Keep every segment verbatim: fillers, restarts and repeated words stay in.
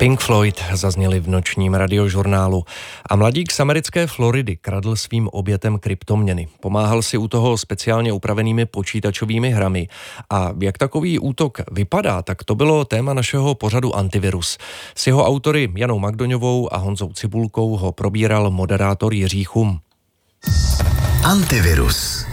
Pink Floyd zazněli v nočním radiožurnálu a mladík z americké Floridy kradl svým obětem kryptoměny. Pomáhal si u toho speciálně upravenými počítačovými hrami. A jak takový útok vypadá, tak to bylo téma našeho pořadu Antivirus. S jeho autory Janou Magdoňovou a Honzou Cibulkou ho probíral moderátor Jiří Chum. Antivirus.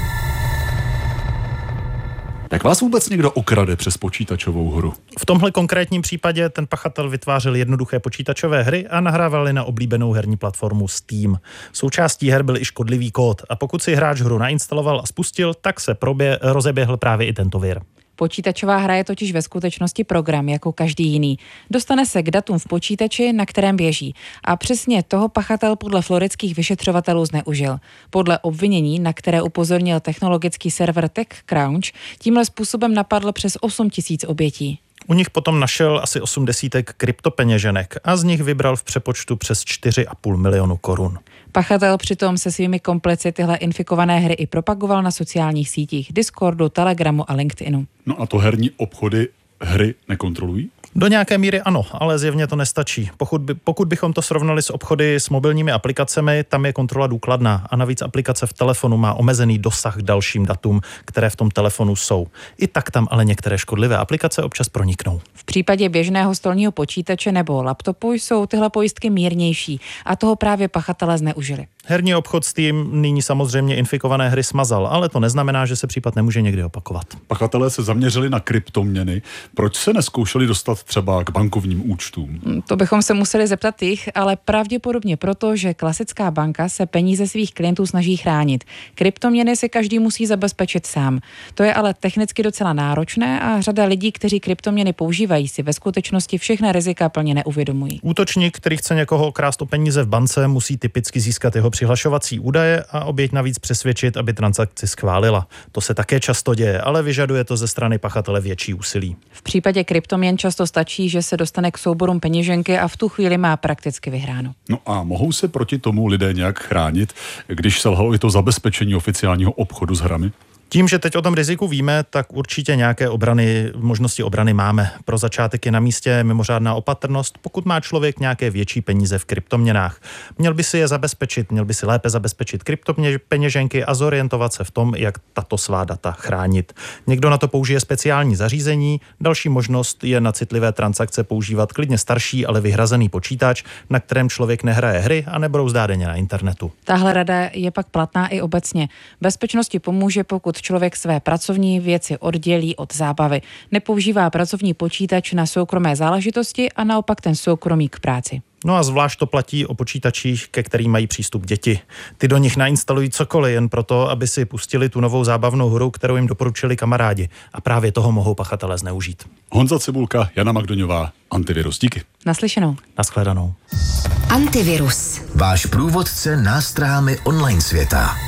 Jak vás vůbec někdo okrade přes počítačovou hru? V tomhle konkrétním případě ten pachatel vytvářel jednoduché počítačové hry a nahrával je na oblíbenou herní platformu Steam. Součástí her byl i škodlivý kód a pokud si hráč hru nainstaloval a spustil, tak se probě, rozeběhl právě i tento vir. Počítačová hra je totiž ve skutečnosti program jako každý jiný. Dostane se k datům v počítači, na kterém běží. A přesně toho pachatel podle floridských vyšetřovatelů zneužil. Podle obvinění, na které upozornil technologický server TechCrunch, tímhle způsobem napadl přes osm tisíc obětí. U nich potom našel asi osm desítek kryptopeněženek a z nich vybral v přepočtu přes čtyři a půl milionu korun. Pachatel přitom se svými komplici tyhle infikované hry i propagoval na sociálních sítích Discordu, Telegramu a LinkedInu. No a to herní obchody hry nekontrolují? Do nějaké míry ano, ale zjevně to nestačí. Pokud, by, pokud bychom to srovnali s obchody s mobilními aplikacemi, tam je kontrola důkladná a navíc aplikace v telefonu má omezený dosah k dalším datům, které v tom telefonu jsou. I tak tam ale některé škodlivé aplikace občas proniknou. V případě běžného stolního počítače nebo laptopu jsou tyhle pojistky mírnější a toho právě pachatelé zneužili. Herní obchod Steam nyní samozřejmě infikované hry smazal, ale to neznamená, že se případ nemůže někdy opakovat. Pachatelé se zaměřili na kryptoměny. Proč se nezkoušeli dostat třeba k bankovním účtům? To bychom se museli zeptat jich, ale pravděpodobně proto, že klasická banka se peníze svých klientů snaží chránit. Kryptoměny si každý musí zabezpečit sám. To je ale technicky docela náročné a řada lidí, kteří kryptoměny používají, si ve skutečnosti všechna rizika plně neuvědomují. Útočník, který chce někoho okrást o peníze v bance, musí typicky získat jeho přihlašovací údaje a oběť navíc přesvědčit, aby transakci schválila. To se také často děje, ale vyžaduje to ze strany pachatele větší úsilí. V případě kryptoměn často stačí, že se dostane k souborům peněženky a v tu chvíli má prakticky vyhráno. No a mohou se proti tomu lidé nějak chránit, když selhalo i to zabezpečení oficiálního obchodu s hrami? Tím, že teď o tom riziku víme, tak určitě nějaké obrany, možnosti obrany máme. Pro začátek je na místě mimořádná opatrnost, pokud má člověk nějaké větší peníze v kryptoměnách. Měl by si je zabezpečit, měl by si lépe zabezpečit kryptopeněženky a zorientovat se v tom, jak tato svá data chránit. Někdo na to použije speciální zařízení, další možnost je na citlivé transakce používat klidně starší, ale vyhrazený počítač, na kterém člověk nehraje hry a nebrouzná denně na internetu. Tahle rada je pak platná i obecně. Bezpečnosti pomůže, pokud člověk své pracovní věci oddělí od zábavy. Nepoužívá pracovní počítač na soukromé záležitosti a naopak ten soukromý k práci. No a zvlášť to platí o počítačích, ke kterým mají přístup děti. Ty do nich nainstalují cokoliv jen proto, aby si pustili tu novou zábavnou hru, kterou jim doporučili kamarádi. A právě toho mohou pachatelé zneužít. Honza Cibulka, Jana Magdoňová, Antivirus. Díky. Naslyšenou. Naschledanou. Antivirus. Váš průvodce nástrahami online světa.